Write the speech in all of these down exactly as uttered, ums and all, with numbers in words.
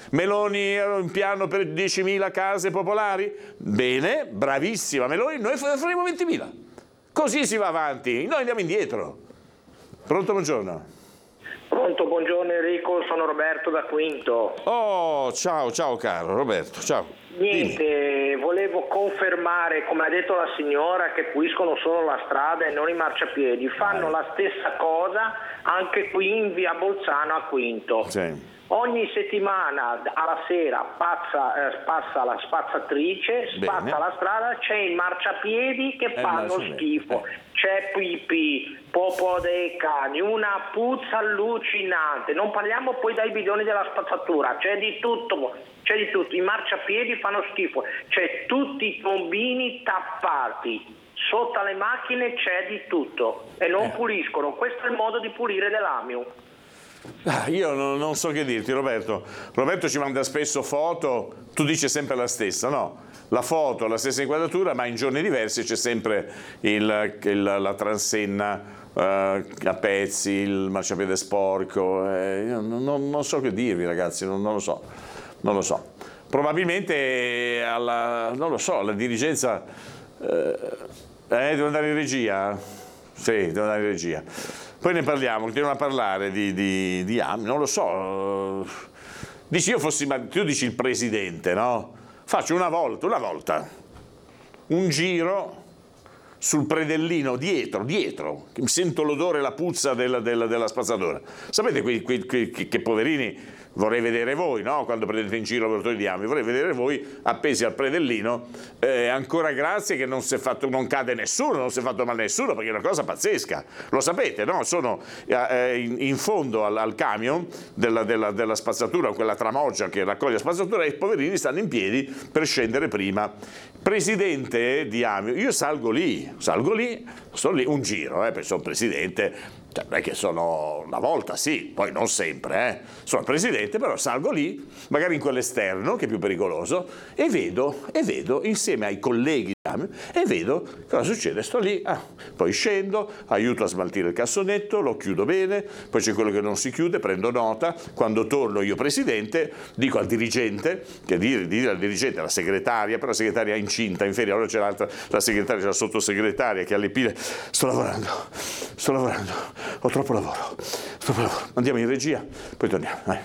Meloni un piano per diecimila case popolari? Bene, bravissima Meloni, noi faremo ventimila. Così si va avanti, noi andiamo indietro. Pronto, buongiorno. Pronto, buongiorno Enrico, sono Roberto da Quinto. Oh, ciao, ciao caro Roberto, ciao. Niente, Dimmi. volevo confermare, come ha detto la signora, che puliscono solo la strada e non i marciapiedi. Fanno Ah. la stessa cosa anche qui in via Bolzano a Quinto. Sì. Ogni settimana alla sera pazza, eh, passa la spazzatrice, spazza Bene. la strada, c'è i marciapiedi che Eh, fanno marciapiedi. schifo, Eh. c'è pipì, popò dei cani, una puzza allucinante. Non parliamo poi dai bidoni della spazzatura, c'è di tutto, c'è di tutto. I marciapiedi fanno schifo, c'è tutti i tombini tappati. Sotto le macchine c'è di tutto e non Eh. puliscono. Questo è il modo di pulire dell'Amiu. Ah, io non, non so che dirti, Roberto. Roberto ci manda spesso foto, tu dici sempre la stessa, no? La foto, la stessa inquadratura, ma in giorni diversi c'è sempre il, il, la transenna eh, a pezzi, il marciapiede sporco. Eh, io non, non- non so che dirvi, ragazzi, non, non lo so, non lo so. Probabilmente alla, non lo so, la dirigenza. Eh, eh, devo andare in regia? Sì, devo andare in regia. Poi ne parliamo, continuiamo a parlare di, di, di Am, non lo so. Dici io fossi, ma tu dici il presidente, no? Faccio una volta, una volta, un giro sul predellino dietro, dietro, che sento l'odore e la puzza della, della, della spazzatura. Sapete quei, quei, quei, che, che poverini vorrei vedere voi, no? Quando prendete in giro lavoratori di Ami, vorrei vedere voi appesi al predellino, eh, ancora grazie che non si è fatto, non cade nessuno, non si è fatto male nessuno, perché è una cosa pazzesca, lo sapete, no? Sono eh, in, in fondo al, al camion della, della, della spazzatura, quella tramoggia che raccoglie la spazzatura, e i poverini stanno in piedi per scendere prima. Presidente di Ami, io salgo lì, salgo lì, sto lì un giro, eh, perché sono presidente. Cioè, non è che sono una volta, sì, poi non sempre, eh. Sono presidente, però salgo lì, magari in quell'esterno, che è più pericoloso, e vedo, e vedo insieme ai colleghi, e vedo cosa succede. Sto lì, ah, poi scendo, aiuto a smaltire il cassonetto, lo chiudo bene, poi c'è quello che non si chiude, prendo nota, quando torno io presidente, dico al dirigente, che dire, dire al dirigente, alla segretaria, però la segretaria è incinta, in ferie, allora c'è l'altra, la segretaria, c'è la sottosegretaria che alle pile, sto lavorando, sto lavorando, ho troppo lavoro, troppo lavoro, andiamo in regia, poi torniamo, vai.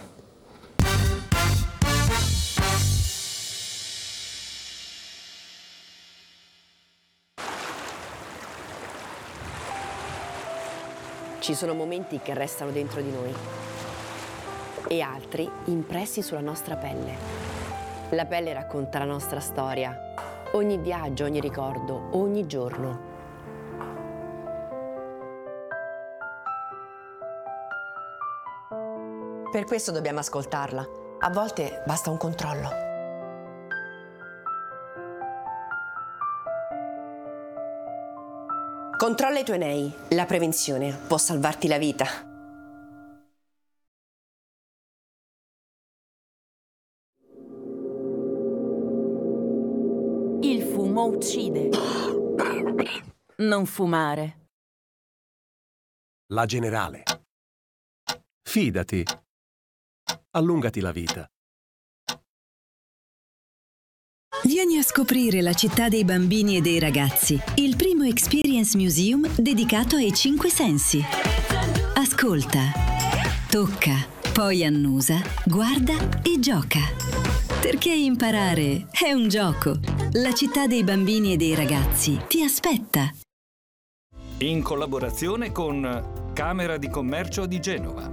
Ci sono momenti che restano dentro di noi e altri impressi sulla nostra pelle. La pelle racconta la nostra storia, ogni viaggio, ogni ricordo, ogni giorno. Per questo dobbiamo ascoltarla. A volte basta un controllo. Controlla i tuoi nei. La prevenzione può salvarti la vita. Il fumo uccide. Non fumare. La Generale. Fidati. Allungati la vita. Vieni a scoprire la città dei bambini e dei ragazzi, il primo Experience Museum dedicato ai cinque sensi. Ascolta, tocca, poi annusa, guarda e gioca. Perché imparare è un gioco. La città dei bambini e dei ragazzi ti aspetta. In collaborazione con Camera di Commercio di Genova.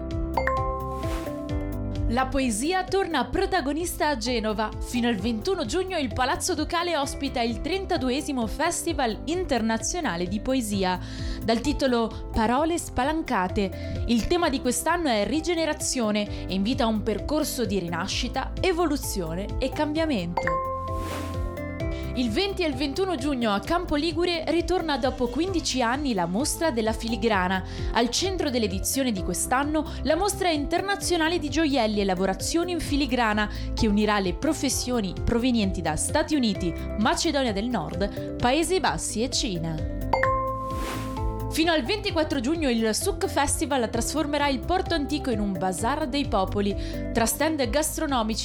La poesia torna protagonista a Genova. Fino al ventuno giugno il Palazzo Ducale ospita il trentaduesimo Festival Internazionale di Poesia. Dal titolo Parole spalancate, il tema di quest'anno è rigenerazione e invita a un percorso di rinascita, evoluzione e cambiamento. Il venti e il ventuno giugno a Campo Ligure ritorna dopo quindici anni la Mostra della Filigrana. Al centro dell'edizione di quest'anno la Mostra internazionale di gioielli e lavorazioni in filigrana che unirà le professioni provenienti da Stati Uniti, Macedonia del Nord, Paesi Bassi e Cina. Fino al ventiquattro giugno il Souk Festival trasformerà il Porto Antico in un bazar dei popoli, tra stand gastronomici